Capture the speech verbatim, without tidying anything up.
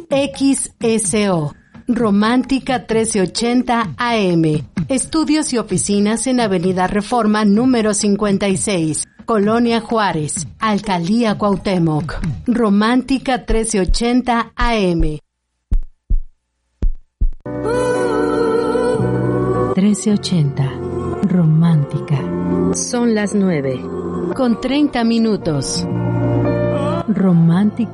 X S O. Romántica trece ochenta A M. Estudios y oficinas en Avenida Reforma número cincuenta y seis, Colonia Juárez, Alcaldía Cuauhtémoc. Romántica trece ochenta A M. trece ochenta. Romántica. Son las nueve. Con treinta minutos. Romántica.